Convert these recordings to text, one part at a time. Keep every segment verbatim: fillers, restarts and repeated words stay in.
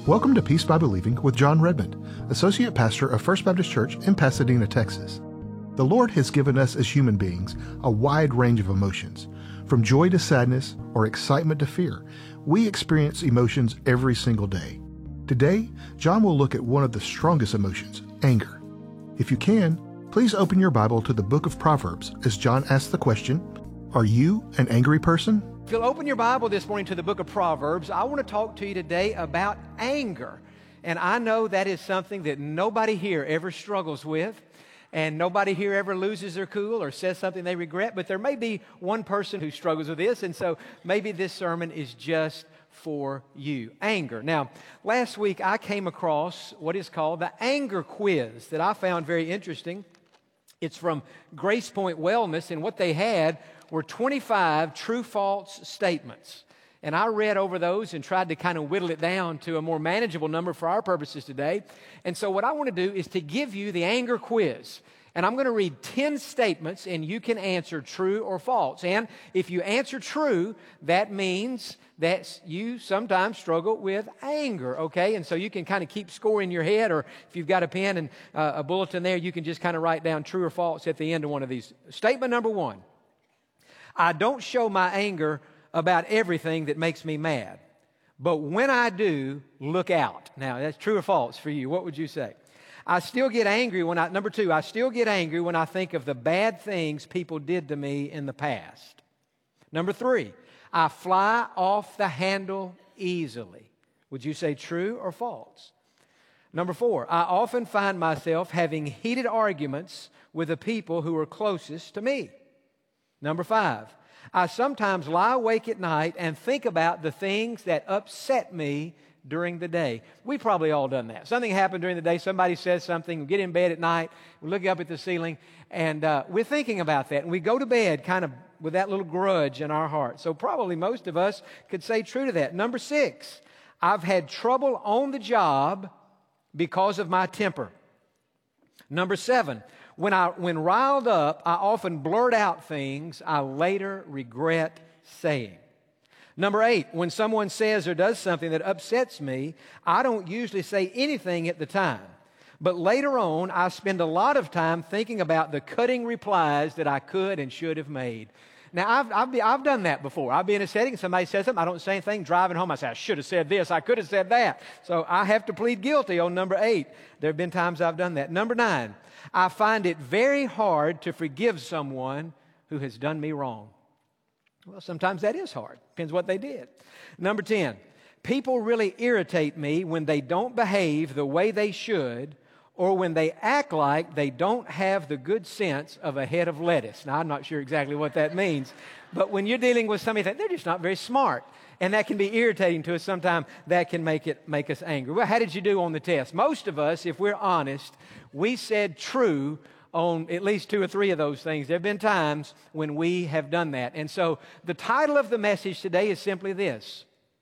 Welcome to Peace by Believing with John Redmond, Associate Pastor of First Baptist Church in Pasadena, Texas. The Lord has given us as human beings a wide range of emotions. From joy to sadness or excitement to fear, we experience emotions every single day. Today, John will look at one of the strongest emotions, anger. If you can, please open your Bible to the book of Proverbs as John asks the question, are you an angry person? If you'll open your Bible this morning to the book of Proverbs, I want to talk to you today about anger. And I know that is something that nobody here ever struggles with, and nobody here ever loses their cool or says something they regret, but there may be one person who struggles with this, and so maybe this sermon is just for you. Anger. Now, last week I came across what is called the anger quiz that I found very interesting. It's from Grace Point Wellness, and what they had were twenty-five true-false statements. And I read over those and tried to kind of whittle it down to a more manageable number for our purposes today. And so what I want to do is to give you the anger quiz. And I'm going to read ten statements, and you can answer true or false. And if you answer true, that means that you sometimes struggle with anger, okay? And so you can kind of keep score in your head, or if you've got a pen and uh, a bulletin there, you can just kind of write down true or false at the end of one of these. Statement number one, I don't show my anger about everything that makes me mad. But when I do, look out. Now, that's true or false for you. What would you say? I still get angry when I, number two, I still get angry when I think of the bad things people did to me in the past. Number three, I fly off the handle easily. Would you say true or false? Number four, I often find myself having heated arguments with the people who are closest to me. Number five, I sometimes lie awake at night and think about the things that upset me during the day. We've probably all done that. Something happened during the day, somebody says something, we get in bed at night, we look up at the ceiling, and uh, we're thinking about that. And we go to bed kind of with that little grudge in our heart. So probably most of us could say true to that. Number six, I've had trouble on the job because of my temper. Number seven, when I when riled up, I often blurt out things I later regret saying. Number eight, when someone says or does something that upsets me, I don't usually say anything at the time. But later on, I spend a lot of time thinking about the cutting replies that I could and should have made. Now, I've, I've, be, I've done that before. I'll be in a setting, somebody says something, I don't say anything, driving home, I say, I should have said this, I could have said that. So I have to plead guilty on number eight. There have been times I've done that. Number nine, I find it very hard to forgive someone who has done me wrong. Well, sometimes that is hard. Depends what they did. Number ten, people really irritate me when they don't behave the way they should, or when they act like they don't have the good sense of a head of lettuce. Now, I'm not sure exactly what that means, but when you're dealing with somebody that they're just not very smart, and that can be irritating to us, sometimes that can make it make us angry. Well, how did you do on the test? Most of us, if we're honest, we said true on at least two or three of those things. There have been times when we have done that. And so the title of the message today is simply this: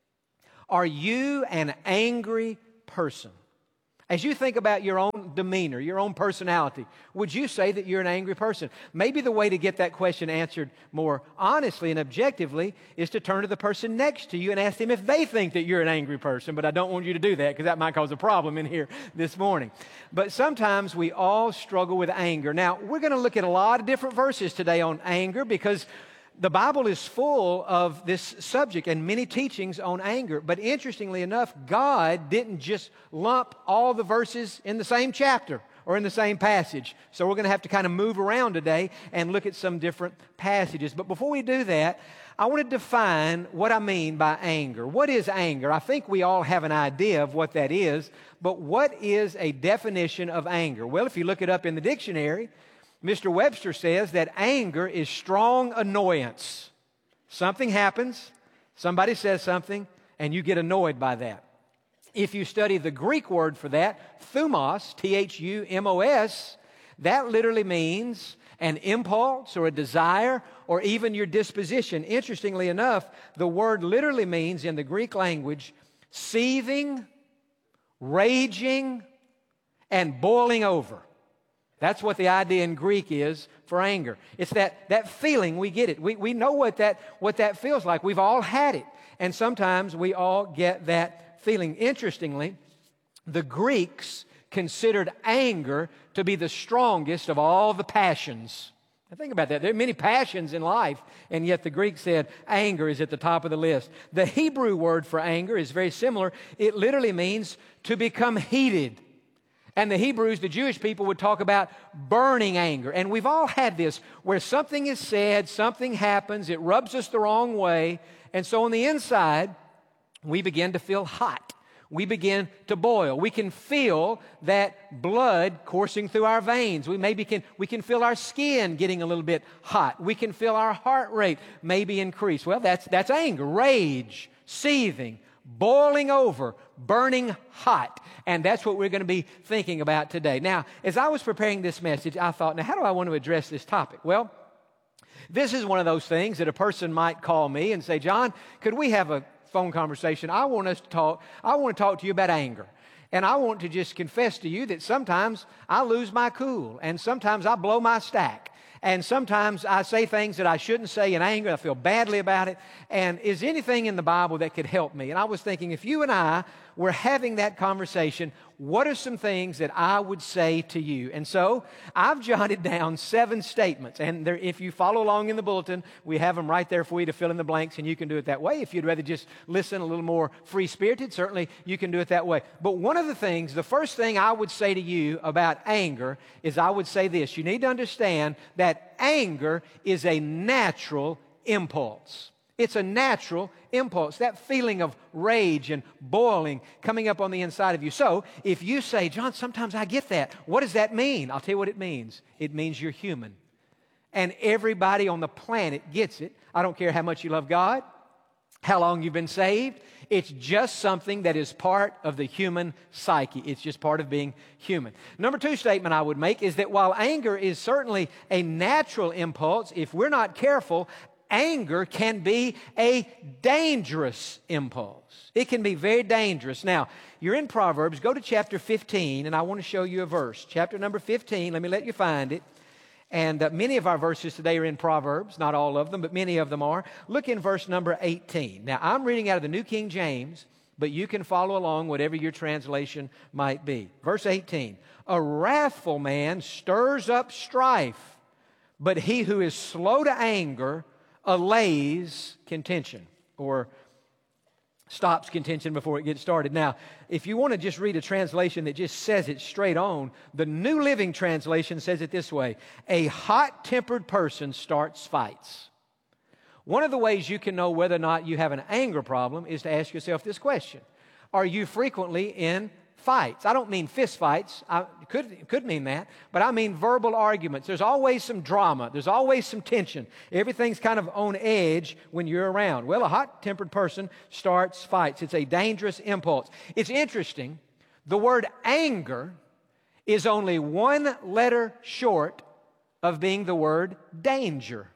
are you an angry person? As you think about your own demeanor, your own personality, would you say that you're an angry person? Maybe the way to get that question answered more honestly and objectively is to turn to the person next to you and ask them if they think that you're an angry person. But I don't want you to do that, because that might cause a problem in here this morning. But sometimes we all struggle with anger. Now, we're going to look at a lot of different verses today on anger, because the Bible is full of this subject and many teachings on anger. But interestingly enough, God didn't just lump all the verses in the same chapter or in the same passage. So we're going to have to kind of move around today and look at some different passages. But before we do that, I want to define what I mean by anger. What is anger? I think we all have an idea of what that is. But what is a definition of anger? Well, if you look it up in the dictionary, Mister Webster says that anger is strong annoyance. Something happens, somebody says something, and you get annoyed by that. If you study the Greek word for that, thumos, T H U M O S, that literally means an impulse or a desire or even your disposition. Interestingly enough, the word literally means in the Greek language seething, raging, and boiling over. That's what the idea in Greek is for anger. It's that, that feeling, we get it. We, we know what that, what that feels like. We've all had it. And sometimes we all get that feeling. Interestingly, the Greeks considered anger to be the strongest of all the passions. Now think about that. There are many passions in life, and yet the Greek said anger is at the top of the list. The Hebrew word for anger is very similar. It literally means to become heated. And the Hebrews, the Jewish people, would talk about burning anger. And we've all had this, where something is said, something happens, it rubs us the wrong way, and so on the inside, we begin to feel hot. We begin to boil. We can feel that blood coursing through our veins. We maybe can, we can feel our skin getting a little bit hot. We can feel our heart rate maybe increase. Well, that's, that's anger, rage, seething, boiling over, burning hot. And that's what we're going to be thinking about today. Now, as I was preparing this message, I thought, now how do I want to address this topic? Well, this is one of those things that a person might call me and say, John, could we have a phone conversation? I want us to talk. I want to talk to you about anger. And I want to just confess to you that sometimes I lose my cool, and sometimes I blow my stack, and sometimes I say things that I shouldn't say in anger. I feel badly about it. And is anything in the Bible that could help me? And I was thinking, if you and I were having that conversation, what are some things that I would say to you? And so I've jotted down seven statements. And there, if you follow along in the bulletin, we have them right there for you to fill in the blanks, and you can do it that way. If you'd rather just listen a little more free-spirited, certainly you can do it that way. But one of the things, the first thing I would say to you about anger is I would say this. You need to understand that anger is a natural impulse. It's a natural impulse, that feeling of rage and boiling coming up on the inside of you. So if you say, John, sometimes I get that, what does that mean? I'll tell you what it means. It means you're human. And everybody on the planet gets it. I don't care how much you love God, how long you've been saved. It's just something that is part of the human psyche. It's just part of being human. Number two statement I would make is that while anger is certainly a natural impulse, if we're not careful, anger can be a dangerous impulse. It can be very dangerous. Now, you're in Proverbs. Go to chapter fifteen, and I want to show you a verse. Chapter number fifteen, let me let you find it. And uh, many of our verses today are in Proverbs. Not all of them, but many of them are. Look in verse number eighteen. Now, I'm reading out of the New King James, but you can follow along whatever your translation might be. Verse eighteen. A wrathful man stirs up strife, but he who is slow to anger allays contention, or stops contention before it gets started. Now, if you want to just read a translation that just says it straight on, the New Living Translation says it this way: a hot-tempered person starts fights. One of the ways you can know whether or not you have an anger problem is to ask yourself this question: are you frequently in fights? I don't mean fist fights. I could, could mean that, but I mean verbal arguments. There's always some drama. There's always some tension. Everything's kind of on edge when you're around. Well, a hot-tempered person starts fights. It's a dangerous impulse. It's interesting. The word anger is only one letter short of being the word danger.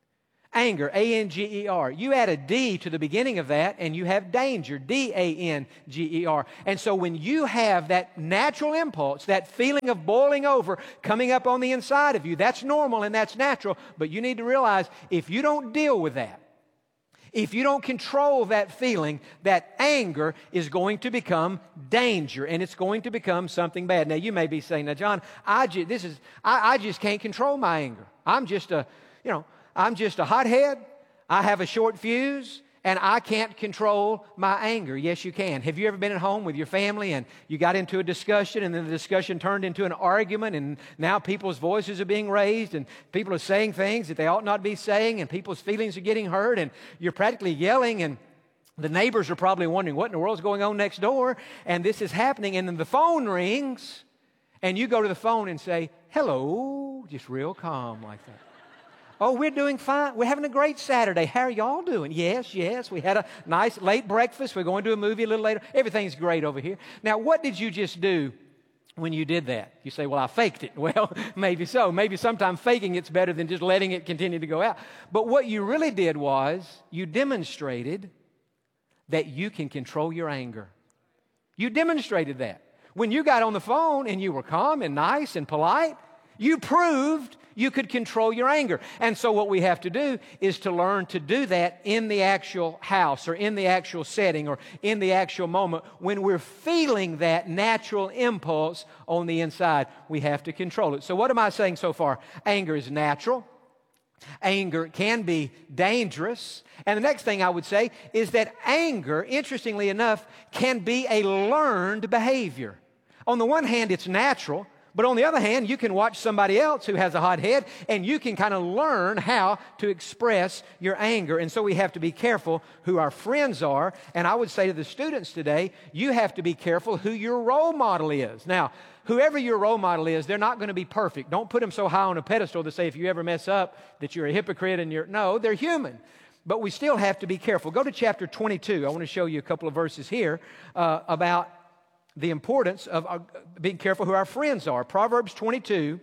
Anger, A N G E R. You add a D to the beginning of that, and you have danger, D A N G E R. And so when you have that natural impulse, that feeling of boiling over coming up on the inside of you, that's normal and that's natural, but you need to realize if you don't deal with that, if you don't control that feeling, that anger is going to become danger, and it's going to become something bad. Now, you may be saying, now, John, I, ju- this is, I, I just can't control my anger. I'm just a, you know, I'm just a hothead, I have a short fuse, and I can't control my anger. Yes, you can. Have you ever been at home with your family and you got into a discussion, and then the discussion turned into an argument, and now people's voices are being raised, and people are saying things that they ought not be saying, and people's feelings are getting hurt, and you're practically yelling, and the neighbors are probably wondering what in the world is going on next door, and this is happening, and then the phone rings, and you go to the phone and say, hello, just real calm like that. Oh, we're doing fine. We're having a great Saturday. How are y'all doing? Yes, yes. We had a nice late breakfast. We're going to a movie a little later. Everything's great over here. Now, what did you just do when you did that? You say, well, I faked it. Well, maybe so. Maybe sometimes faking it's better than just letting it continue to go out. But what you really did was you demonstrated that you can control your anger. You demonstrated that. When you got on the phone and you were calm and nice and polite, You proved you could control your anger. And so what we have to do is to learn to do that in the actual house or in the actual setting or in the actual moment when we're feeling that natural impulse on the inside. We have to control it. So what am I saying so far? Anger is natural. Anger can be dangerous. And the next thing I would say is that anger, interestingly enough, can be a learned behavior. On the one hand, it's natural. But on the other hand, you can watch somebody else who has a hot head and you can kind of learn how to express your anger. And so we have to be careful who our friends are. And I would say to the students today, you have to be careful who your role model is. Now, whoever your role model is, they're not going to be perfect. Don't put them so high on a pedestal to say if you ever mess up that you're a hypocrite and you're, no, they're human. But we still have to be careful. Go to chapter twenty-two. I want to show you a couple of verses here uh, about the importance of uh, being careful who our friends are. Proverbs twenty-two,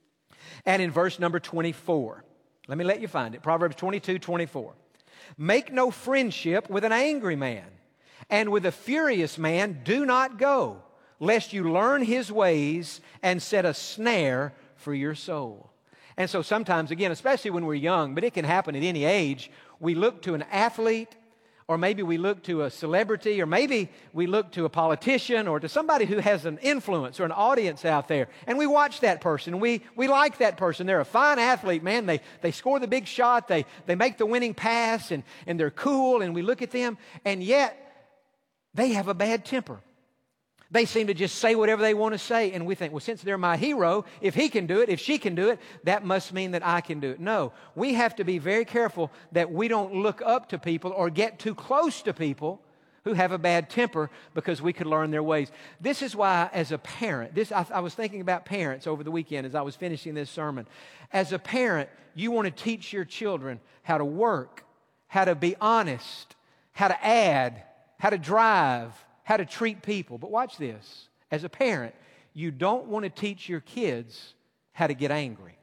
and in verse number twenty-four. Let me let you find it. Proverbs twenty-two, twenty-four. Make no friendship with an angry man, and with a furious man do not go, lest you learn his ways and set a snare for your soul. And so sometimes, again, especially when we're young, but it can happen at any age, we look to an athlete, or maybe we look to a celebrity, or maybe we look to a politician or to somebody who has an influence or an audience out there. And we watch that person. We, we like that person. They're a fine athlete, man. They, they score the big shot. They, they make the winning pass, and, and they're cool, and we look at them, and yet they have a bad temper. They seem to just say whatever they want to say, and we think, well, since they're my hero, if he can do it, if she can do it, that must mean that I can do it. No, we have to be very careful that we don't look up to people or get too close to people who have a bad temper because we could learn their ways. This is why, as a parent, this I, I was thinking about parents over the weekend as I was finishing this sermon. As a parent, you want to teach your children how to work, how to be honest, how to add, how to drive, how to treat people. But watch this. As a parent, you don't want to teach your kids how to get angry.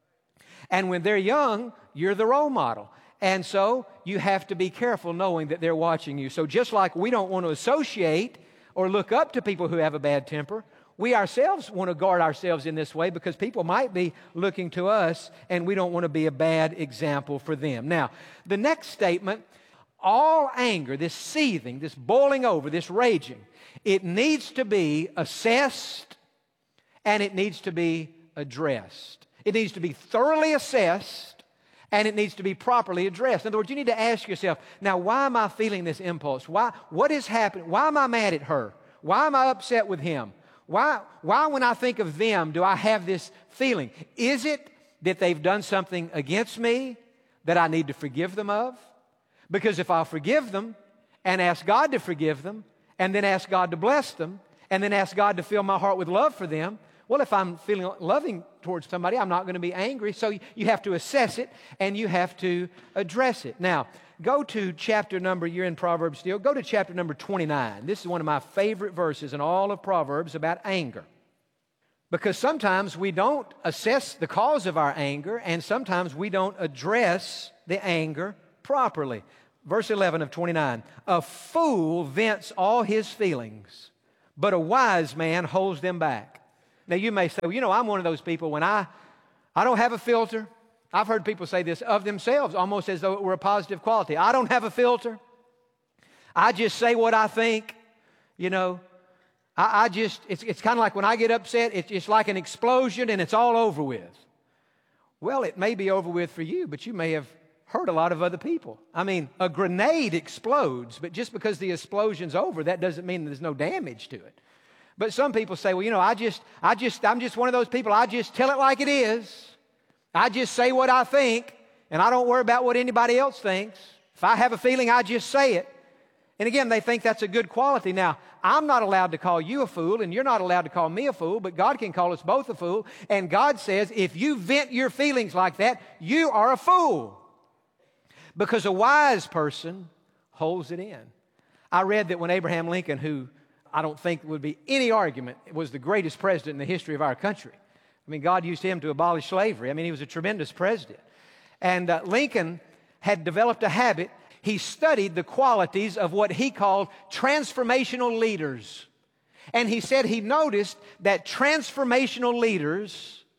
And when they're young, you're the role model. And so you have to be careful knowing that they're watching you. So just like we don't want to associate or look up to people who have a bad temper, we ourselves want to guard ourselves in this way because people might be looking to us and we don't want to be a bad example for them. Now, the next statement, all anger, this seething, this boiling over, this raging, it needs to be assessed and it needs to be addressed. It needs to be thoroughly assessed and it needs to be properly addressed. In other words, you need to ask yourself, now why am I feeling this impulse? Why, what is happening? Why am I mad at her? Why am I upset with him? Why, why when I think of them do I have this feeling? Is it that they've done something against me that I need to forgive them of? Because if I'll forgive them and ask God to forgive them and then ask God to bless them and then ask God to fill my heart with love for them, well, if I'm feeling loving towards somebody, I'm not going to be angry. So you have to assess it and you have to address it. Now, go to chapter number, you're in Proverbs still, go to chapter number twenty-nine. This is one of my favorite verses in all of Proverbs about anger. Because sometimes we don't assess the cause of our anger and sometimes we don't address the anger properly. Verse eleven of twenty-nine, a fool vents all his feelings, but a wise man holds them back. Now you may say, well, you know, I'm one of those people when I, I don't have a filter. I've heard people say this of themselves, almost as though it were a positive quality. I don't have a filter. I just say what I think, you know. I, I just, it's, it's kind of like when I get upset, it's, it's like an explosion and it's all over with. Well, it may be over with for you, but you may have hurt a lot of other people. I mean, a grenade explodes, but just because the explosion's over, that doesn't mean there's no damage to it. But some people say, well, you know, I just, I just, I'm just one of those people. I just tell it like it is. I just say what I think, and I don't worry about what anybody else thinks. If I have a feeling, I just say it. And again, they think that's a good quality. Now, I'm not allowed to call you a fool, and you're not allowed to call me a fool, but God can call us both a fool. And God says, if you vent your feelings like that, you are a fool. Because a wise person holds it in. I read that when Abraham Lincoln, who I don't think would be any argument, was the greatest president in the history of our country. I mean, God used him to abolish slavery. I mean, he was a tremendous president. And uh, Lincoln had developed a habit. He studied the qualities of what he called transformational leaders. And he said he noticed that transformational leaders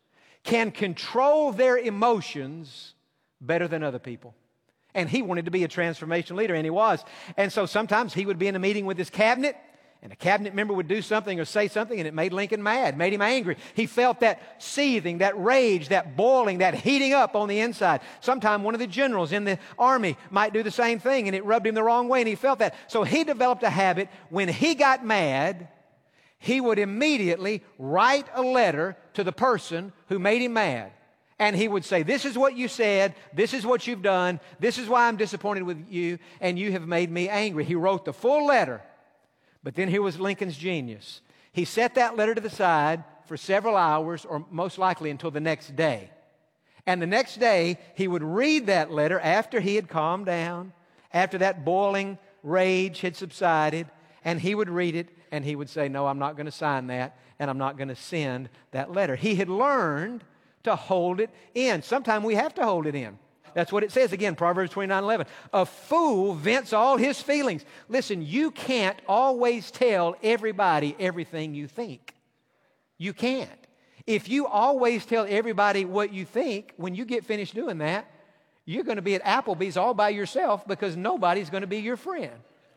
can control their emotions better than other people. And he wanted to be a transformation leader, and he was. And so sometimes he would be in a meeting with his cabinet, and a cabinet member would do something or say something, and it made Lincoln mad, made him angry. He felt that seething, that rage, that boiling, that heating up on the inside. Sometime one of the generals in the army might do the same thing, and it rubbed him the wrong way, and he felt that. So he developed a habit. When he got mad, he would immediately write a letter to the person who made him mad. And he would say, this is what you said, this is what you've done, this is why I'm disappointed with you, and you have made me angry. He wrote the full letter. But then here was Lincoln's genius. He set that letter to the side for several hours, or most likely until the next day. And the next day, he would read that letter after he had calmed down, after that boiling rage had subsided, and he would read it, and he would say, no, I'm not going to sign that, and I'm not going to send that letter. He had learned to hold it in. Sometimes we have to hold it in. That's what it says again, Proverbs twenty-nine eleven. A fool vents all his feelings. Listen, you can't always tell everybody everything you think. You can't. If you always tell everybody what you think, when you get finished doing that, you're going to be at Applebee's all by yourself because nobody's going to be your friend.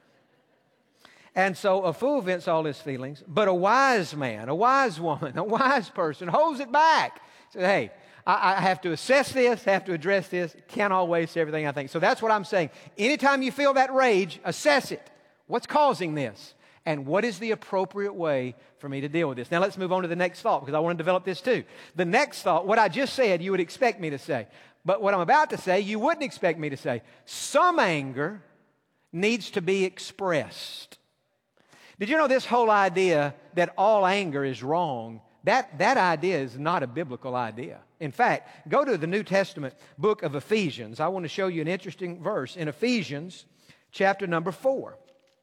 And so a fool vents all his feelings, but a wise man, a wise woman, a wise person holds it back. Say, hey, I, I have to assess this, have to address this, can't always say everything I think. So that's what I'm saying. Anytime you feel that rage, assess it. What's causing this? And what is the appropriate way for me to deal with this? Now let's move on to the next thought, because I want to develop this too. The next thought, what I just said, you would expect me to say. But what I'm about to say, you wouldn't expect me to say. Some anger needs to be expressed. Did you know this whole idea that all anger is wrong? That, that idea is not a biblical idea. In fact, go to the New Testament book of Ephesians. I want to show you an interesting verse in Ephesians chapter number four.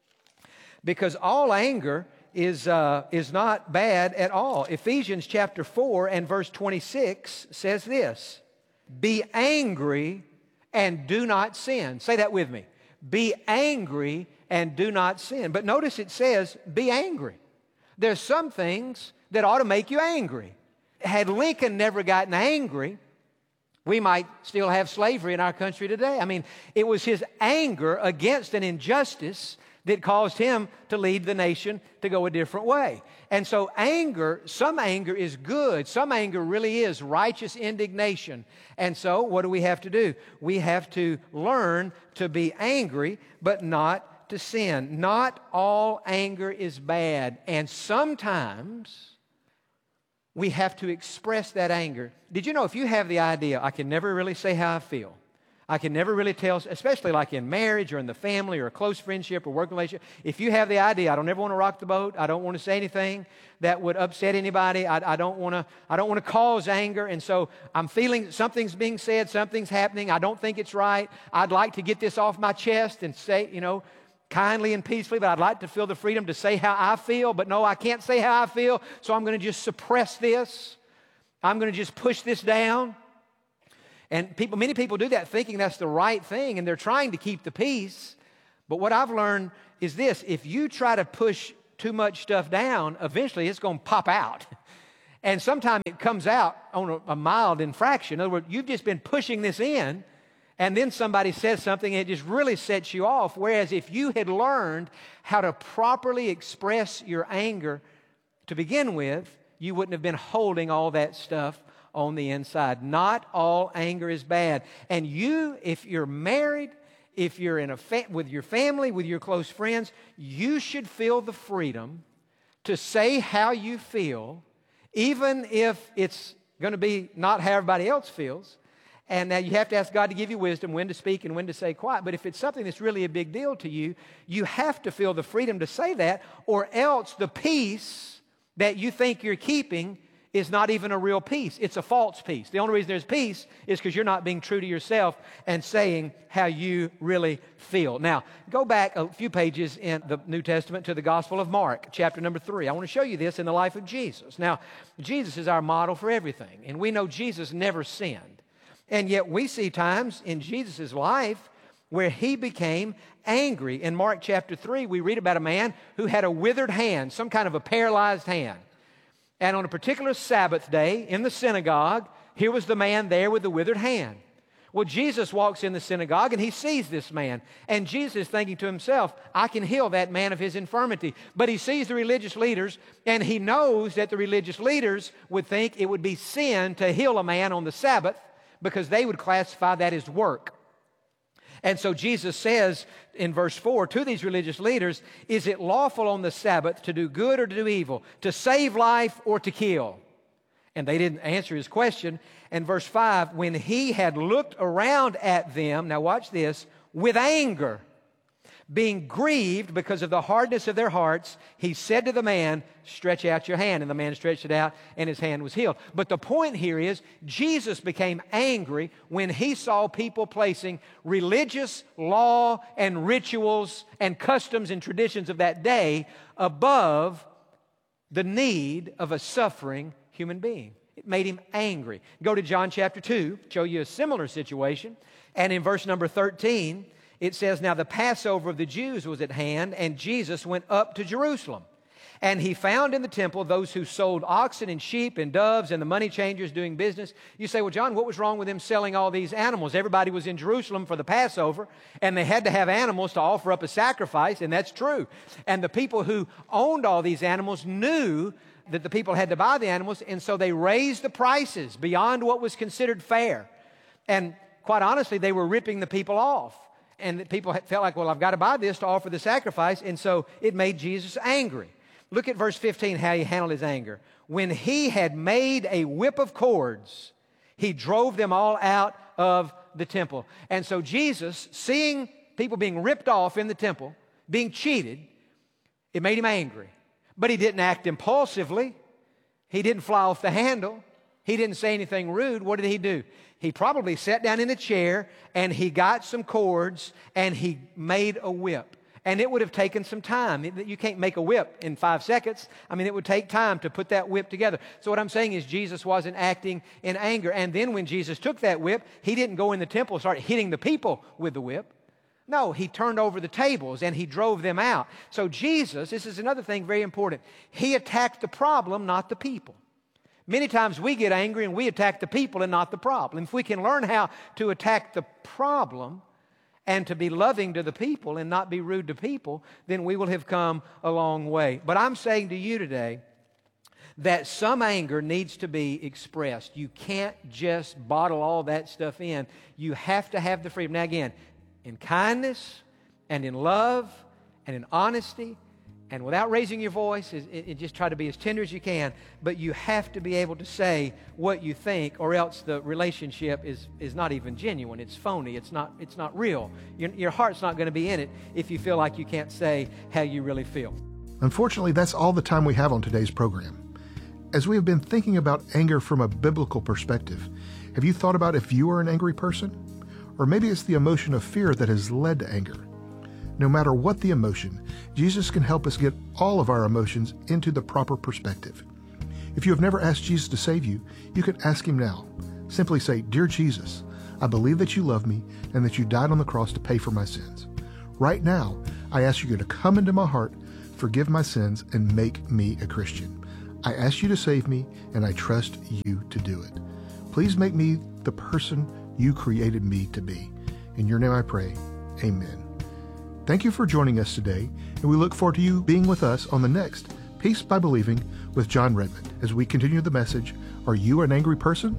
Because all anger is, uh, is not bad at all. Ephesians chapter four and verse twenty-six says this, be angry and do not sin. Say that with me. Be angry and do not sin. But notice it says, be angry. There's some things that ought to make you angry. Had Lincoln never gotten angry, we might still have slavery in our country today. I mean, it was his anger against an injustice that caused him to lead the nation to go a different way. And so anger, some anger is good. Some anger really is righteous indignation. And so what do we have to do? We have to learn to be angry, but not to sin. Not all anger is bad. And sometimes we have to express that anger. Did you know if you have the idea, I can never really say how I feel. I can never really tell, especially like in marriage or in the family or a close friendship or work relationship. If you have the idea, I don't ever want to rock the boat. I don't want to say anything that would upset anybody. I, I don't want to. I don't want to cause anger. And so I'm feeling something's being said, something's happening. I don't think it's right. I'd like to get this off my chest and say, you know, kindly and peacefully, but I'd like to feel the freedom to say how I feel. But no, I can't say how I feel. So I'm going to just suppress this. I'm going to just push this down. And people, many people do that thinking that's the right thing, and they're trying to keep the peace. But what I've learned is this. If you try to push too much stuff down, eventually it's going to pop out. And sometimes it comes out on a, a mild infraction. In other words, you've just been pushing this in, and then somebody says something, and it just really sets you off. Whereas if you had learned how to properly express your anger to begin with, you wouldn't have been holding all that stuff on the inside. Not all anger is bad. And you, if you're married, if you're in a fa- with your family, with your close friends, you should feel the freedom to say how you feel, even if it's going to be not how everybody else feels. And now you have to ask God to give you wisdom when to speak and when to say quiet. But if it's something that's really a big deal to you, you have to feel the freedom to say that, or else the peace that you think you're keeping is not even a real peace. It's a false peace. The only reason there's peace is because you're not being true to yourself and saying how you really feel. Now, go back a few pages in the New Testament to the Gospel of Mark, chapter number three. I want to show you this in the life of Jesus. Now, Jesus is our model for everything, and we know Jesus never sinned. And yet we see times in Jesus' life where he became angry. In Mark chapter three, we read about a man who had a withered hand, some kind of a paralyzed hand. And on a particular Sabbath day in the synagogue, Here was the man there with the withered hand. Well, Jesus walks in the synagogue and he sees this man. And Jesus is thinking to himself, I can heal that man of his infirmity. But he sees the religious leaders and he knows that the religious leaders would think it would be sin to heal a man on the Sabbath because they would classify that as work. And so Jesus says in verse four to these religious leaders, is it lawful on the Sabbath to do good or to do evil, to save life or to kill? And they didn't answer his question. And verse five, when he had looked around at them, now watch this, with anger, being grieved because of the hardness of their hearts, he said to the man, stretch out your hand. And the man stretched it out, and his hand was healed. But the point here is, Jesus became angry when he saw people placing religious law and rituals and customs and traditions of that day above the need of a suffering human being. It made him angry. Go to John chapter two, show you a similar situation. And in verse number thirteen, it says, now the Passover of the Jews was at hand, and Jesus went up to Jerusalem. And he found in the temple those who sold oxen and sheep and doves and the money changers doing business. You say, well, John, what was wrong with them selling all these animals? Everybody was in Jerusalem for the Passover, and they had to have animals to offer up a sacrifice, and that's true. And the people who owned all these animals knew that the people had to buy the animals, and so they raised the prices beyond what was considered fair. And quite honestly, they were ripping the people off. And the people felt like, well, I've got to buy this to offer the sacrifice, and so it made Jesus angry. Look at verse fifteen, how he handled his anger. When he had made a whip of cords, he drove them all out of the temple. And so Jesus, seeing people being ripped off in the temple, being cheated, it made him angry. But he didn't act impulsively. He didn't fly off the handle. He didn't say anything rude. What did he do? He probably sat down in a chair and he got some cords and he made a whip. And it would have taken some time. You can't make a whip in five seconds. I mean, it would take time to put that whip together. So what I'm saying is Jesus wasn't acting in anger. And then when Jesus took that whip, he didn't go in the temple and start hitting the people with the whip. No, he turned over the tables and he drove them out. So Jesus, this is another thing very important, he attacked the problem, not the people. Many times we get angry and we attack the people and not the problem. If we can learn how to attack the problem and to be loving to the people and not be rude to people, then we will have come a long way. But I'm saying to you today that some anger needs to be expressed. You can't just bottle all that stuff in. You have to have the freedom. Now again, in kindness and in love and in honesty and without raising your voice, it, it just try to be as tender as you can, but you have to be able to say what you think, or else the relationship is, is not even genuine. It's phony. It's not, it's not real. Your, your heart's not going to be in it if you feel like you can't say how you really feel. Unfortunately, that's all the time we have on today's program. As we have been thinking about anger from a biblical perspective, have you thought about if you are an angry person? Or maybe it's the emotion of fear that has led to anger. No matter what the emotion, Jesus can help us get all of our emotions into the proper perspective. If you have never asked Jesus to save you, you can ask him now. Simply say, Dear Jesus, I believe that you love me and that you died on the cross to pay for my sins. Right now, I ask you to come into my heart, forgive my sins, and make me a Christian. I ask you to save me, and I trust you to do it. Please make me the person you created me to be. In your name I pray, amen. Thank you for joining us today, and we look forward to you being with us on the next Peace by Believing with John Redmond as we continue the message, Are you an angry person?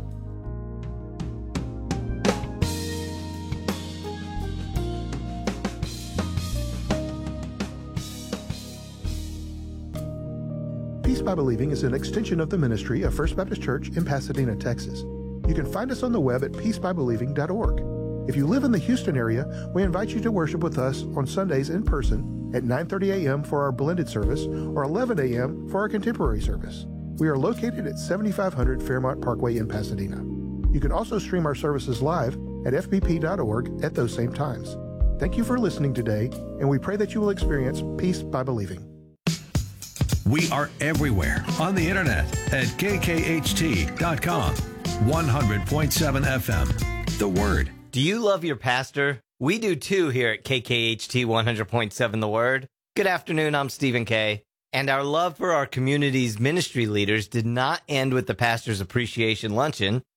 Peace by Believing is an extension of the ministry of First Baptist Church in Pasadena, Texas. You can find us on the web at peace by believing dot org. If you live in the Houston area, we invite you to worship with us on Sundays in person at nine thirty a.m. for our blended service or eleven a.m. for our contemporary service. We are located at seventy-five hundred Fairmont Parkway in Pasadena. You can also stream our services live at f b p dot org at those same times. Thank you for listening today, and we pray that you will experience peace by believing. We are everywhere on the internet at k k h t dot com. one hundred point seven F M. The Word. Do you love your pastor? We do too here at K K H T one hundred point seven The Word. Good afternoon, I'm Stephen Kay. And our love for our community's ministry leaders did not end with the Pastor's Appreciation Luncheon.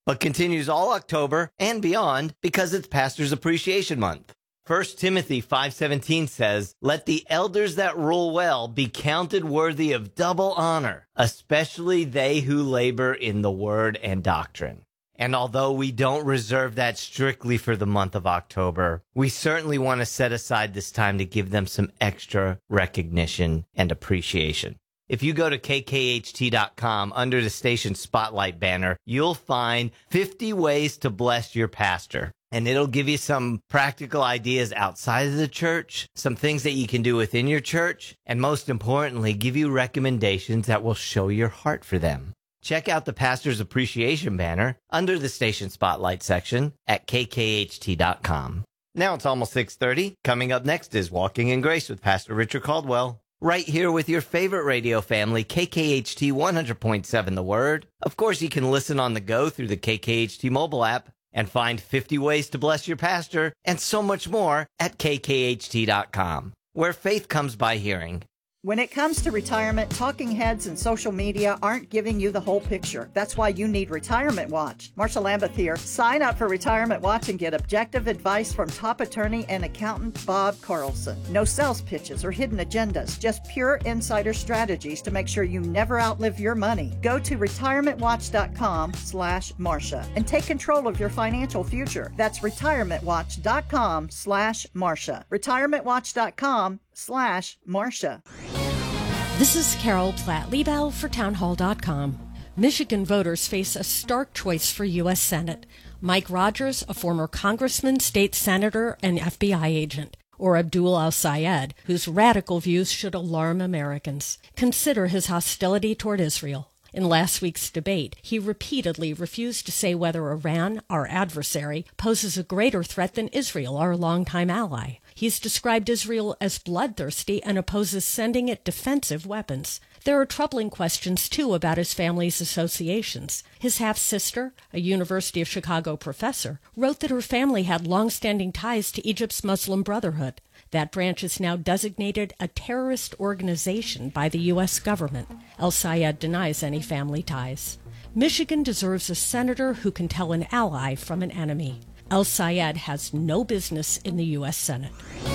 but continues all October and beyond because it's Pastor's Appreciation Month. First Timothy five seventeen says, "Let the elders that rule well be counted worthy of double honor, especially they who labor in the word and doctrine." And although we don't reserve that strictly for the month of October, we certainly want to set aside this time to give them some extra recognition and appreciation. If you go to K K H T dot com under the station spotlight banner, you'll find fifty ways to bless your pastor. And it'll give you some practical ideas outside of the church, some things that you can do within your church, and most importantly, give you recommendations that will show your heart for them. Check out the Pastor's Appreciation banner under the Station Spotlight section at K K H T dot com. Now it's almost six thirty. Coming up next is Walking in Grace with Pastor Richard Caldwell. Right here with your favorite radio family, K K H T one hundred point seven The Word. Of course, you can listen on the go through the K K H T mobile app and find fifty ways to bless your pastor and so much more at K K H T dot com, where faith comes by hearing. When it comes to retirement, talking heads and social media aren't giving you the whole picture. That's why you need Retirement Watch. Marsha Lambeth here. Sign up for Retirement Watch and get objective advice from top attorney and accountant Bob Carlson. No sales pitches or hidden agendas, just pure insider strategies to make sure you never outlive your money. Go to retirement watch dot com slash Marsha and take control of your financial future. That's retirement watch dot com slash Marsha. retirement watch dot com slash Marsha. This is Carol Platt-Liebau for townhall dot com. Michigan voters face a stark choice for U S Senate. Mike Rogers, a former congressman, state senator, and F B I agent, or Abdul al-Sayed, whose radical views should alarm Americans. Consider his hostility toward Israel. In last week's debate, he repeatedly refused to say whether Iran, our adversary, poses a greater threat than Israel, our longtime ally. He's described Israel as bloodthirsty and opposes sending it defensive weapons. There are troubling questions, too, about his family's associations. His half-sister, a University of Chicago professor, wrote that her family had long-standing ties to Egypt's Muslim Brotherhood. That branch is now designated a terrorist organization by the U S government. El-Sayed denies any family ties. Michigan deserves a senator who can tell an ally from an enemy. El-Sayed has no business in the U S Senate.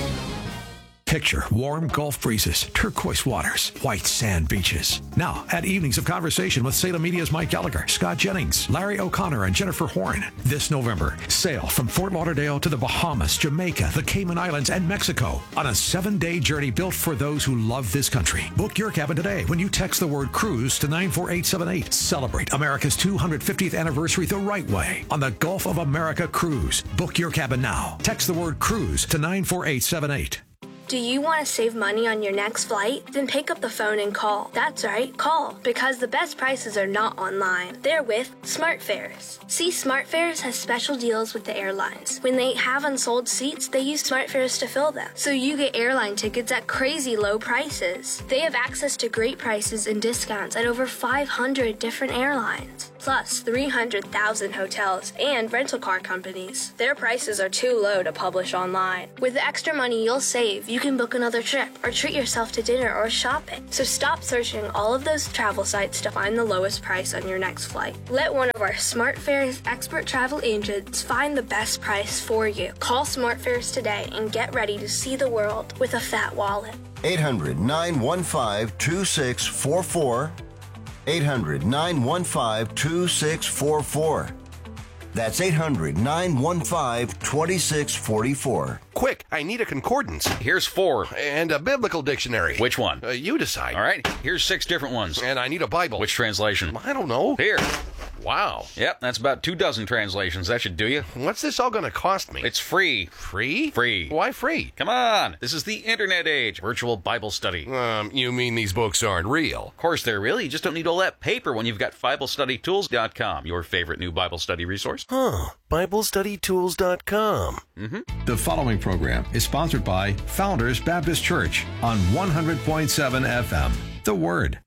Picture warm Gulf breezes, turquoise waters, white sand beaches. Now, at Evenings of Conversation with Salem Media's Mike Gallagher, Scott Jennings, Larry O'Connor, and Jennifer Horn. This November, sail from Fort Lauderdale to the Bahamas, Jamaica, the Cayman Islands, and Mexico on a seven-day journey built for those who love this country. Book your cabin today when you text the word cruise to nine four eight seven eight. Celebrate America's two hundred fiftieth anniversary the right way on the Gulf of America Cruise. Book your cabin now. Text the word cruise to nine four eight seven eight. Do you want to save money on your next flight? Then pick up the phone and call. That's right, call, because the best prices are not online. They're with SmartFares. See, SmartFares has special deals with the airlines. When they have unsold seats, they use SmartFares to fill them. So you get airline tickets at crazy low prices. They have access to great prices and discounts at over five hundred different airlines, plus three hundred thousand hotels and rental car companies. Their prices are too low to publish online. With the extra money you'll save, you can book another trip or treat yourself to dinner or shopping. So stop searching all of those travel sites to find the lowest price on your next flight. Let one of our SmartFares expert travel agents find the best price for you. Call SmartFares today and get ready to see the world with a fat wallet. eight hundred, nine one five, two six four four. eight hundred, nine one five, two six four four. That's eight hundred, nine one five, two six four four. Quick, I need a concordance. Here's four. And a biblical dictionary. Which one? Uh, you decide. All right, here's six different ones. And I need a Bible. Which translation? I don't know. Here. Wow. Yep, that's about two dozen translations. That should do you. What's this all going to cost me? It's free. Free? Free. Why free? Come on. This is the internet age. Virtual Bible study. Um, you mean these books aren't real? Of course they're real. You just don't need all that paper when you've got Bible Study Tools dot com, your favorite new Bible study resource. Huh. Bible Study Tools dot com. Mm-hmm. The following program is sponsored by Founders Baptist Church on one hundred point seven F M. The Word.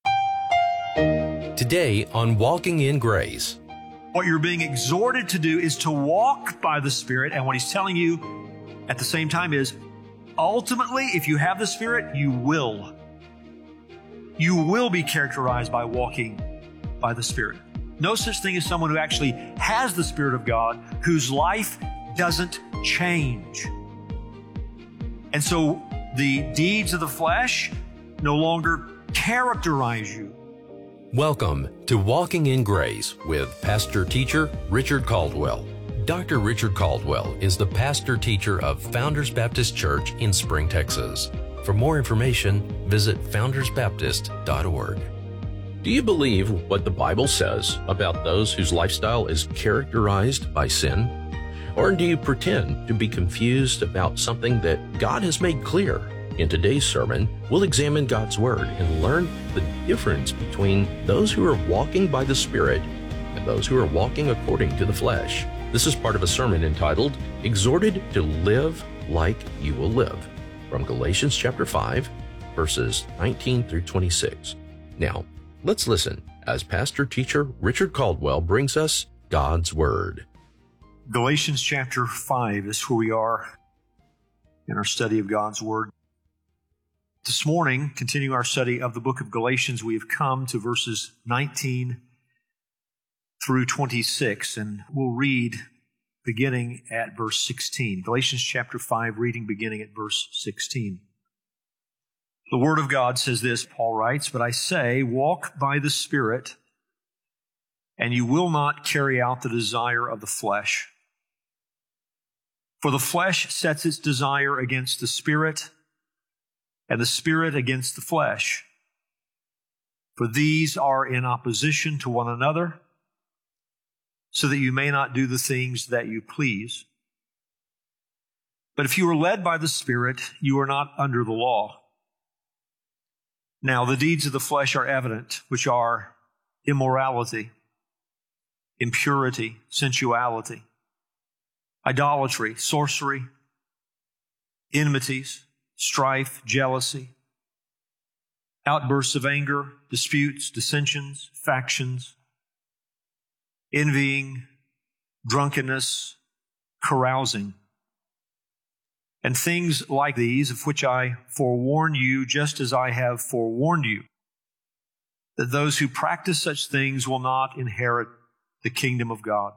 Today on Walking in Grace. What you're being exhorted to do is to walk by the Spirit, and what He's telling you at the same time is, ultimately, if you have the Spirit, you will. You will be characterized by walking by the Spirit. No such thing as someone who actually has the Spirit of God, whose life doesn't change. And so the deeds of the flesh no longer characterize you. Welcome to Walking in Grace with pastor teacher Richard Caldwell. Doctor Richard Caldwell is the pastor teacher of Founders Baptist Church in Spring, Texas. For more information, visit founders baptist dot org. Do you believe what the Bible says about those whose lifestyle is characterized by sin? Or do you pretend to be confused about something that God has made clear? In today's sermon, we'll examine God's Word and learn the difference between those who are walking by the Spirit and those who are walking according to the flesh. This is part of a sermon entitled, Exhorted to Live Like You Will Live, from Galatians chapter five, verses nineteen through twenty-six. Now, let's listen as pastor teacher Richard Caldwell brings us God's Word. Galatians chapter five is where we are in our study of God's Word. This morning, continuing our study of the book of Galatians, we have come to verses nineteen through twenty-six, and we'll read beginning at verse sixteen. Galatians chapter five, reading beginning at verse sixteen. The Word of God says this, Paul writes, "But I say, walk by the Spirit, and you will not carry out the desire of the flesh. For the flesh sets its desire against the Spirit, and the Spirit against the flesh. For these are in opposition to one another, so that you may not do the things that you please. But if you are led by the Spirit, you are not under the law. Now the deeds of the flesh are evident, which are immorality, impurity, sensuality, idolatry, sorcery, enmities, strife, jealousy, outbursts of anger, disputes, dissensions, factions, envying, drunkenness, carousing, and things like these, of which I forewarn you, just as I have forewarned you, that those who practice such things will not inherit the kingdom of God.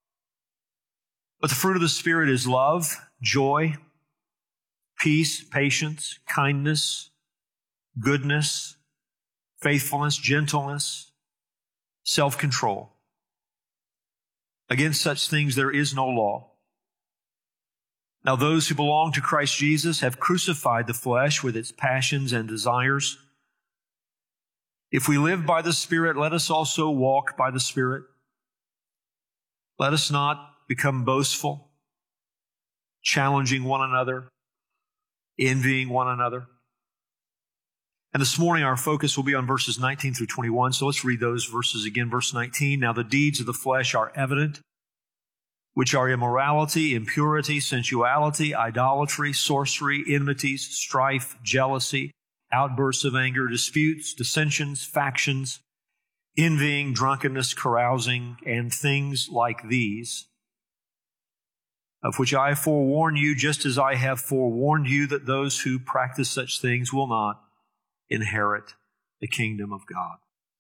But the fruit of the Spirit is love, joy, peace, patience, kindness, goodness, faithfulness, gentleness, self-control. Against such things there is no law. Now those who belong to Christ Jesus have crucified the flesh with its passions and desires. If we live by the Spirit, let us also walk by the Spirit. Let us not become boastful, challenging one another, envying one another." And this morning our focus will be on verses nineteen through twenty-one. So let's read those verses again. Verse nineteen, "Now the deeds of the flesh are evident, which are immorality, impurity, sensuality, idolatry, sorcery, enmities, strife, jealousy, outbursts of anger, disputes, dissensions, factions, envying, drunkenness, carousing, and things like these, of which I forewarn you, just as I have forewarned you, that those who practice such things will not inherit the kingdom of God."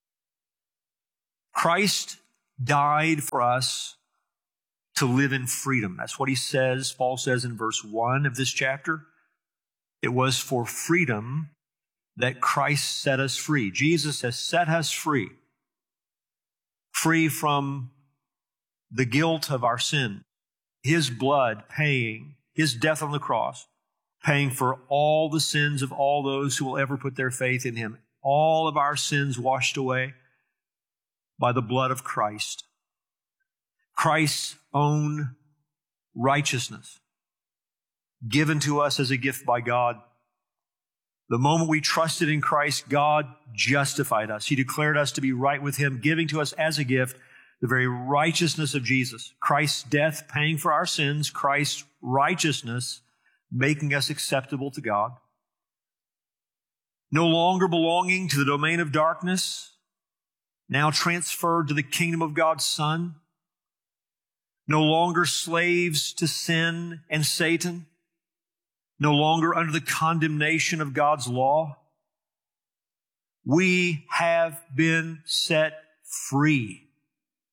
Christ died for us to live in freedom. That's what he says, Paul says in verse one of this chapter. It was for freedom that Christ set us free. Jesus has set us free. Free from the guilt of our sin. His blood paying, His death on the cross, paying for all the sins of all those who will ever put their faith in Him. All of our sins washed away by the blood of Christ. Christ's own righteousness given to us as a gift by God. The moment we trusted in Christ, God justified us. He declared us to be right with Him, giving to us as a gift the very righteousness of Jesus. Christ's death paying for our sins, Christ's righteousness making us acceptable to God. No longer belonging to the domain of darkness, now transferred to the kingdom of God's Son. No longer slaves to sin and Satan. No longer under the condemnation of God's law. We have been set free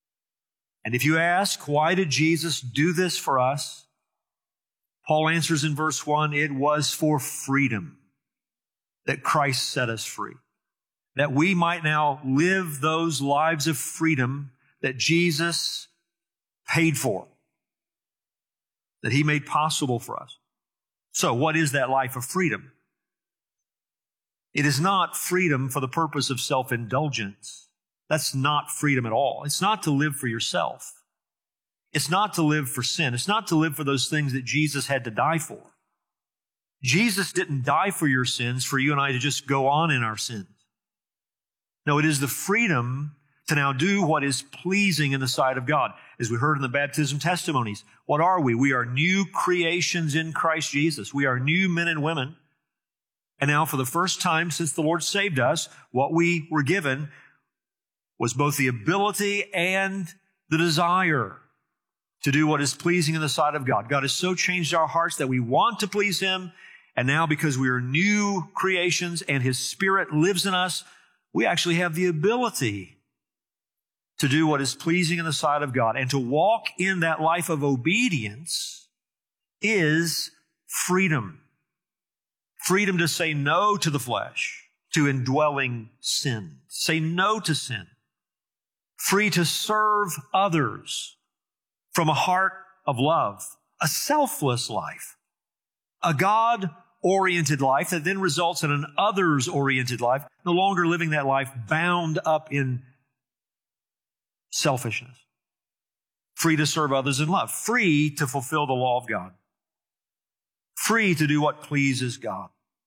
And if you ask, why did Jesus do this for us? Paul answers in verse one, it was for freedom that Christ set us free, that we might now live those lives of freedom that Jesus paid for, that He made possible for us. So what is that life of freedom? It is not freedom for the purpose of self-indulgence. That's not freedom at all. It's not to live for yourself. It's not to live for sin. It's not to live for those things that Jesus had to die for. Jesus didn't die for your sins for you and I to just go on in our sins. No, it is the freedom to now do what is pleasing in the sight of God. As we heard in the baptism testimonies, what are we? We are new creations in Christ Jesus. We are new men and women. And now for the first time since the Lord saved us, what we were given was both the ability and the desire to do what is pleasing in the sight of God. God has so changed our hearts that we want to please Him. And now because we are new creations and His Spirit lives in us, we actually have the ability to do what is pleasing in the sight of God. And to walk in that life of obedience is freedom. Freedom to say no to the flesh, to indwelling sin. Say no to sin. Free to serve others from a heart of love. A selfless life. A God-oriented life that then results in an others-oriented life. No longer living that life bound up in selfishness. Free to serve others in love. Free to fulfill the law of God. Free to do what pleases God.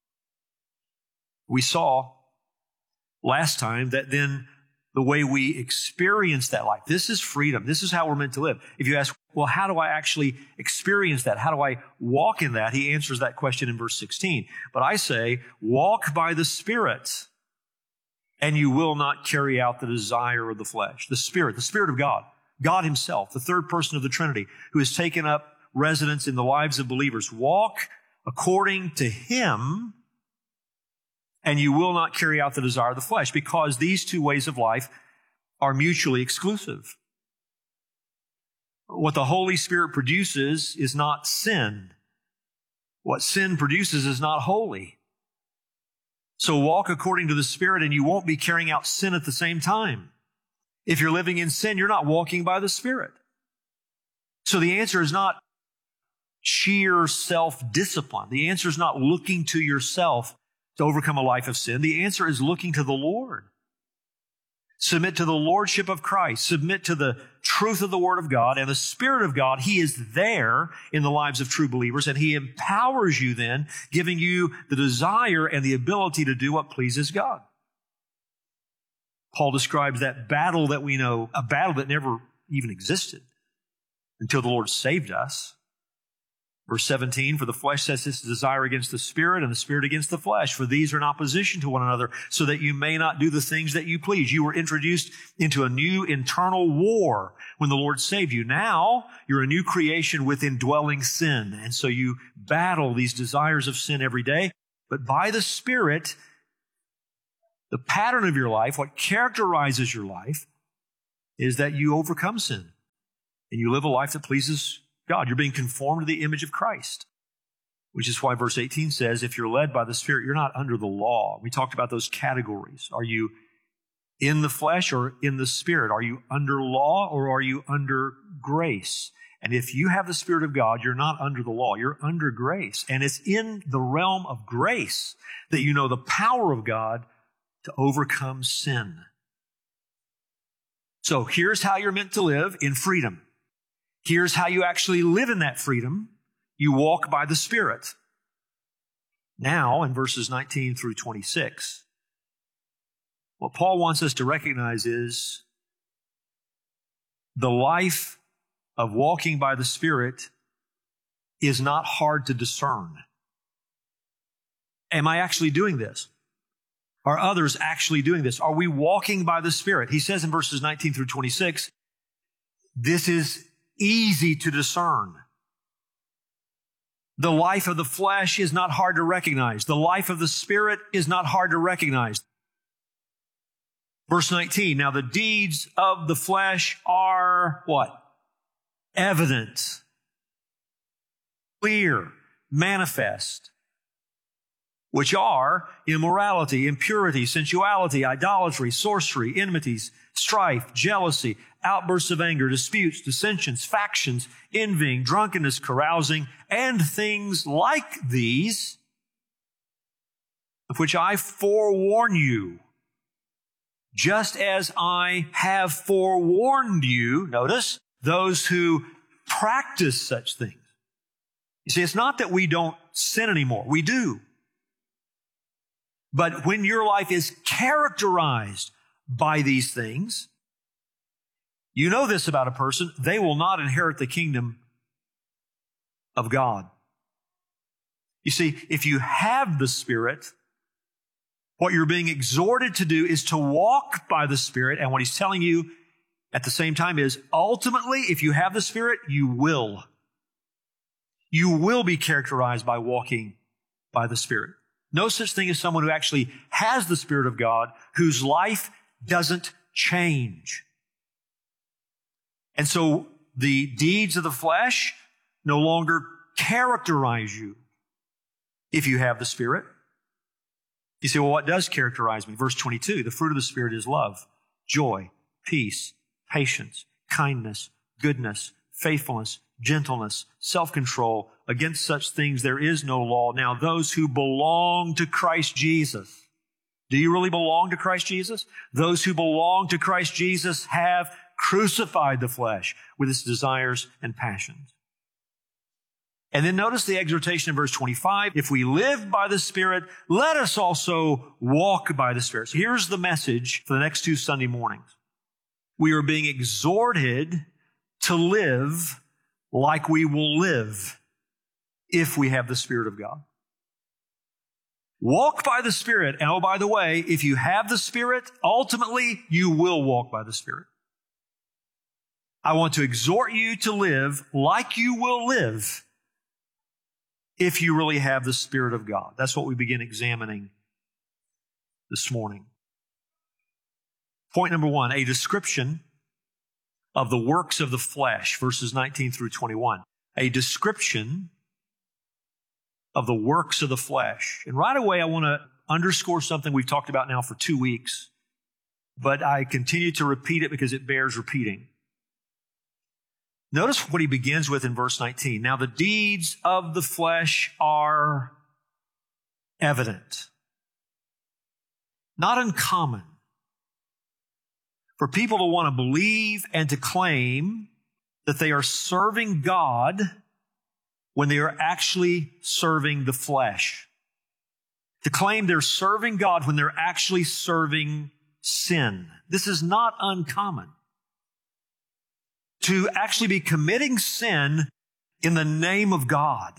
We saw last time that then the way we experience that life, this is freedom. This is how we're meant to live. If you ask, well, how do I actually experience that? How do I walk in that? He answers that question in verse sixteen. But I say, walk by the Spirit, and you will not carry out the desire of the flesh. The Spirit, the Spirit of God, God Himself, the third person of the Trinity, who has taken up residence in the lives of believers. Walk according to Him, and you will not carry out the desire of the flesh, because these two ways of life are mutually exclusive. What the Holy Spirit produces is not sin. What sin produces is not holy. So walk according to the Spirit, and you won't be carrying out sin at the same time. If you're living in sin, you're not walking by the Spirit. So the answer is not sheer self-discipline. The answer is not looking to yourself to overcome a life of sin. The answer is looking to the Lord. Submit to the Lordship of Christ. Submit to the truth of the Word of God and the Spirit of God. He is there in the lives of true believers, and He empowers you then, giving you the desire and the ability to do what pleases God. Paul describes that battle that we know, a battle that never even existed until the Lord saved us. Verse seventeen, for the flesh sets its desire against the Spirit, and the Spirit against the flesh. For these are in opposition to one another, so that you may not do the things that you please. You were introduced into a new internal war when the Lord saved you. Now, you're a new creation with indwelling sin. And so you battle these desires of sin every day. But by the Spirit, the pattern of your life, what characterizes your life, is that you overcome sin. And you live a life that pleases God. You're being conformed to the image of Christ, which is why verse eighteen says, if you're led by the Spirit, you're not under the law. We talked about those categories. Are you in the flesh or in the Spirit? Are you under law or are you under grace? And if you have the Spirit of God, you're not under the law. You're under grace. And it's in the realm of grace that you know the power of God to overcome sin. So here's how you're meant to live in freedom. Here's how you actually live in that freedom. You walk by the Spirit. Now, in verses nineteen through twenty-six, what Paul wants us to recognize is the life of walking by the Spirit is not hard to discern. Am I actually doing this? Are others actually doing this? Are we walking by the Spirit? He says in verses nineteen through twenty-six, this is easy to discern. The life of the flesh is not hard to recognize. The life of the Spirit is not hard to recognize. Verse nineteen, now the deeds of the flesh are what? Evident, clear, manifest, which are immorality, impurity, sensuality, idolatry, sorcery, enmities, strife, jealousy, outbursts of anger, disputes, dissensions, factions, envying, drunkenness, carousing, and things like these, of which I forewarn you, just as I have forewarned you, notice, those who practice such things. You see, it's not that we don't sin anymore. We do. But when your life is characterized by these things, you know this about a person, they will not inherit the kingdom of God. You see, if you have the Spirit, what you're being exhorted to do is to walk by the Spirit, and what He's telling you at the same time is, ultimately, if you have the Spirit, you will. You will be characterized by walking by the Spirit. No such thing as someone who actually has the Spirit of God, whose life doesn't change. And so the deeds of the flesh no longer characterize you if you have the Spirit. You say, well, what does characterize me? Verse twenty-two, the fruit of the Spirit is love, joy, peace, patience, kindness, goodness, faithfulness, gentleness, self-control. Against such things there is no law. Now, those who belong to Christ Jesus, do you really belong to Christ Jesus? Those who belong to Christ Jesus have crucified the flesh with its desires and passions. And then notice the exhortation in verse twenty-five. If we live by the Spirit, let us also walk by the Spirit. So here's the message for the next two Sunday mornings. We are being exhorted to live like we will live if we have the Spirit of God. Walk by the Spirit. And oh, by the way, if you have the Spirit, ultimately you will walk by the Spirit. I want to exhort you to live like you will live if you really have the Spirit of God. That's what we begin examining this morning. Point number one, a description of the works of the flesh, verses nineteen through twenty-one. A description of the works of the flesh. And right away, I want to underscore something we've talked about now for two weeks, but I continue to repeat it because it bears repeating. Notice what he begins with in verse nineteen. Now, the deeds of the flesh are evident. Not uncommon for people to want to believe and to claim that they are serving God when they are actually serving the flesh. To claim they're serving God when they're actually serving sin. This is not uncommon. To actually be committing sin in the name of God.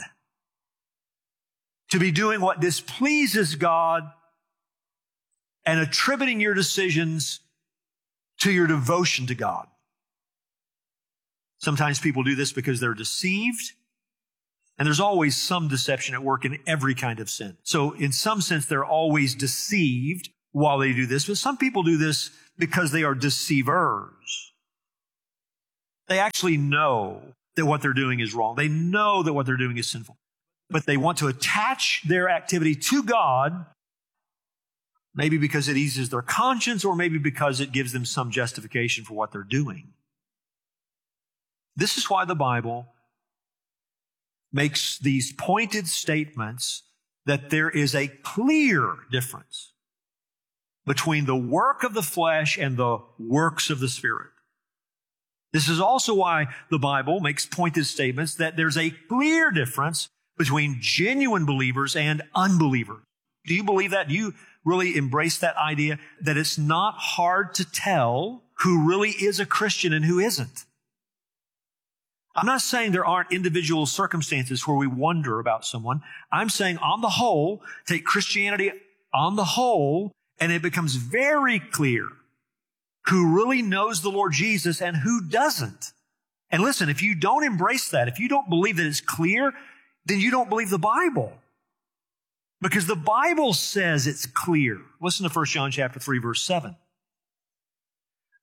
To be doing what displeases God and attributing your decisions to your devotion to God. Sometimes people do this because they're deceived, and there's always some deception at work in every kind of sin. So in some sense, they're always deceived while they do this, but some people do this because they are deceivers. They actually know that what they're doing is wrong. They know that what they're doing is sinful, but they want to attach their activity to God, maybe because it eases their conscience, or maybe because it gives them some justification for what they're doing. This is why the Bible makes these pointed statements that there is a clear difference between the work of the flesh and the works of the Spirit. This is also why the Bible makes pointed statements that there's a clear difference between genuine believers and unbelievers. Do you believe that? Do you really embrace that idea that it's not hard to tell who really is a Christian and who isn't? I'm not saying there aren't individual circumstances where we wonder about someone. I'm saying on the whole, take Christianity on the whole, and it becomes very clear who really knows the Lord Jesus and who doesn't. And listen, if you don't embrace that, if you don't believe that it's clear, then you don't believe the Bible. Because the Bible says it's clear. Listen to First John chapter three, verse seven.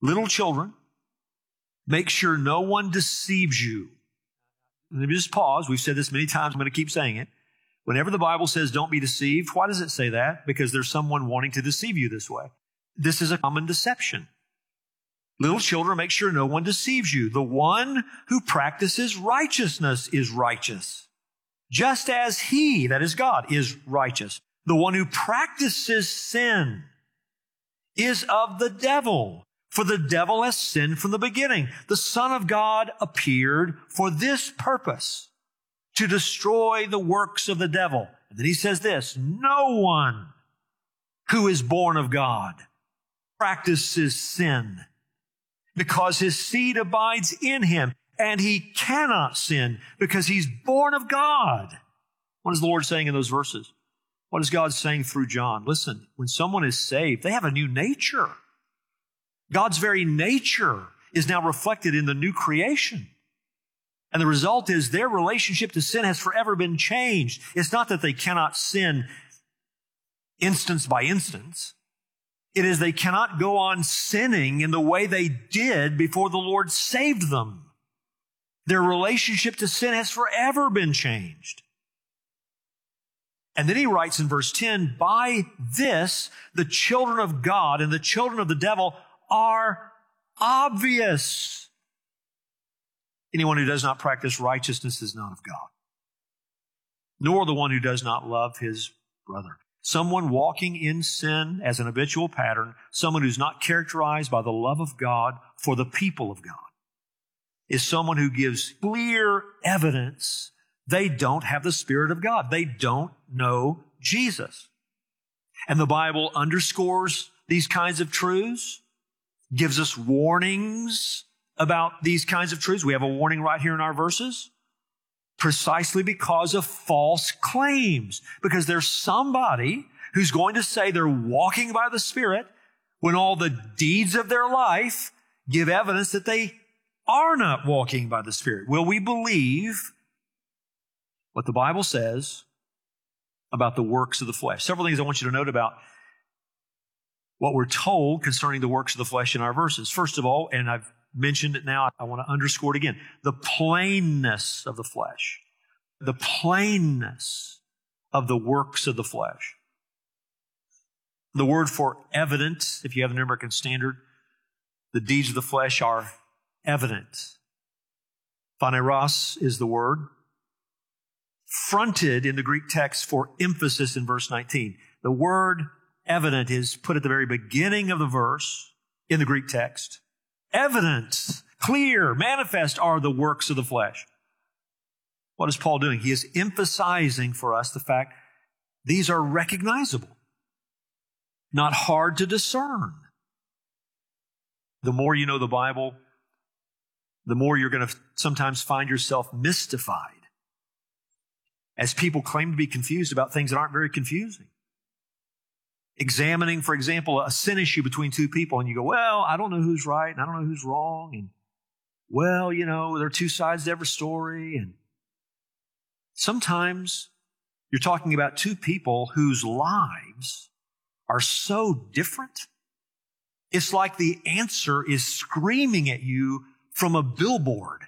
Little children, make sure no one deceives you. Let me just pause. We've said this many times. I'm going to keep saying it. Whenever the Bible says don't be deceived, why does it say that? Because there's someone wanting to deceive you this way. This is a common deception. Little children, make sure no one deceives you. The one who practices righteousness is righteous, just as he, that is God, is righteous. The one who practices sin is of the devil, for the devil has sinned from the beginning. The Son of God appeared for this purpose, to destroy the works of the devil. And then he says this, no one who is born of God practices sin, because his seed abides in him, and he cannot sin because he's born of God. What is the Lord saying in those verses? What is God saying through John? Listen, when someone is saved, they have a new nature. God's very nature is now reflected in the new creation. And the result is their relationship to sin has forever been changed. It's not that they cannot sin instance by instance. It is they cannot go on sinning in the way they did before the Lord saved them. Their relationship to sin has forever been changed. And then he writes in verse ten, by this, the children of God and the children of the devil are obvious. Anyone who does not practice righteousness is not of God, nor the one who does not love his brother. Someone walking in sin as an habitual pattern, someone who's not characterized by the love of God for the people of God, is someone who gives clear evidence they don't have the Spirit of God. They don't know Jesus. And the Bible underscores these kinds of truths, gives us warnings about these kinds of truths. We have a warning right here in our verses, precisely because of false claims. Because there's somebody who's going to say they're walking by the Spirit when all the deeds of their life give evidence that they are not walking by the Spirit. Will we believe what the Bible says about the works of the flesh? Several things I want you to note about what we're told concerning the works of the flesh in our verses. First of all, and I've mentioned it now, I want to underscore it again, the plainness of the flesh. The plainness of the works of the flesh. The word for evident, if you have the New American Standard, the deeds of the flesh are evident. Phaneros is the word. Fronted in the Greek text for emphasis in verse nineteen. The word evident is put at the very beginning of the verse in the Greek text. Evident, clear, manifest are the works of the flesh. What is Paul doing? He is emphasizing for us the fact these are recognizable, not hard to discern. The more you know the Bible, the more you're going to sometimes find yourself mystified as people claim to be confused about things that aren't very confusing. Examining, for example, a sin issue between two people, and you go, well, I don't know who's right, and I don't know who's wrong, and, well, you know, there are two sides to every story, and sometimes you're talking about two people whose lives are so different. It's like the answer is screaming at you from a billboard.